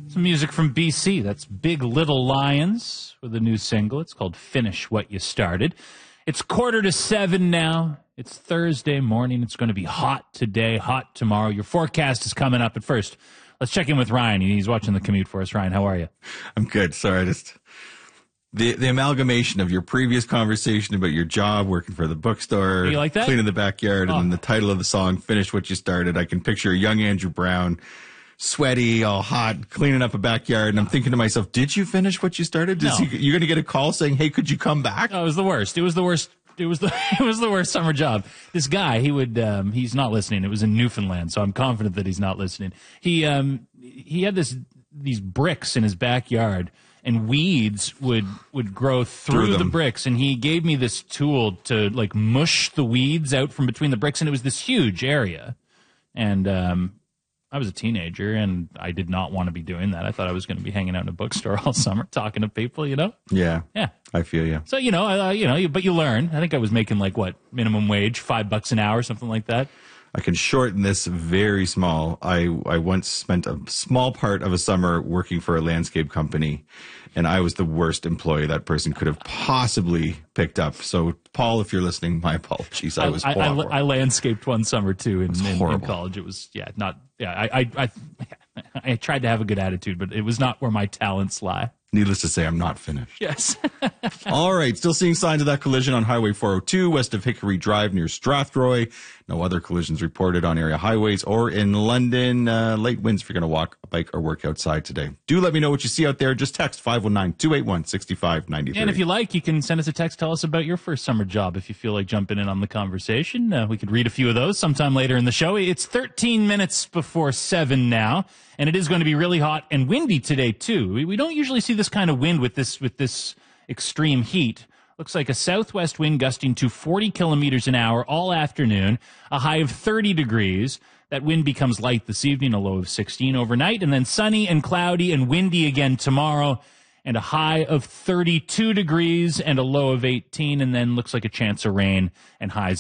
Some music from BC. That's Big Little Lions with a new single. It's called Finish What You Started. It's 6:45 now. It's Thursday morning. It's going to be hot today, hot tomorrow. Your forecast is coming up. At first, let's check in with Ryan. He's watching the commute for us. Ryan, how are you? I'm good. Sorry, the amalgamation of your previous conversation about your job, working for the bookstore, you like that? cleaning the backyard, and then the title of the song, Finish What You Started. I can picture a young Andrew Brown, sweaty, all hot, cleaning up a backyard, and I'm thinking to myself, did you finish what you started? No. You're going to get a call saying, hey, could you come back? Oh, it was the worst. It was the worst. It was the worst summer job. This guy, he's not listening. It was in Newfoundland, so I'm confident that he's not listening. He had these bricks in his backyard, and weeds would grow through the bricks, and he gave me this tool to like mush the weeds out from between the bricks, and it was this huge area. And I was a teenager, and I did not want to be doing that. I thought I was going to be hanging out in a bookstore all summer talking to people, you know? Yeah. Yeah. I feel you. So, but you learn. I think I was making minimum wage, $5 an hour, something like that. I can shorten this very small. I once spent a small part of a summer working for a landscape company, and I was the worst employee that person could have possibly picked up. So, Paul, if you're listening, my apologies. I was horrible. I landscaped one summer, too, in college. It was, I tried to have a good attitude, but it was not where my talents lie. Needless to say, I'm not finished. Yes. All right. Still seeing signs of that collision on Highway 402 west of Hickory Drive near Strathroy. No other collisions reported on area highways or in London. Late winds if you're going to walk, bike, or work outside today. Do let me know what you see out there. Just text 519-281-6593. And if you like, you can send us a text. Tell us about your first summer job if you feel like jumping in on the conversation. We could read a few of those sometime later in the show. It's 13 minutes before 7 now, and it is going to be really hot and windy today, too. We don't usually see this kind of wind with this extreme heat. Looks like a southwest wind gusting to 40 kilometers an hour all afternoon, a high of 30 degrees. That wind becomes light this evening, a low of 16 overnight, and then sunny and cloudy and windy again tomorrow, and a high of 32 degrees and a low of 18, and then looks like a chance of rain and highs